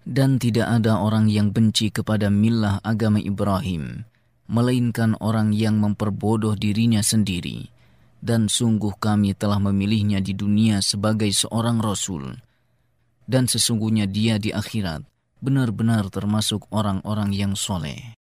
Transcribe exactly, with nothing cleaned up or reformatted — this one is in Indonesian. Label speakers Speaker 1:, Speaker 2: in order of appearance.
Speaker 1: Dan tidak ada orang yang benci kepada milah agama Ibrahim, melainkan orang yang memperbodoh dirinya sendiri. Dan sungguh kami telah memilihnya di dunia sebagai seorang Rasul. Dan sesungguhnya dia di akhirat benar-benar termasuk orang-orang yang soleh.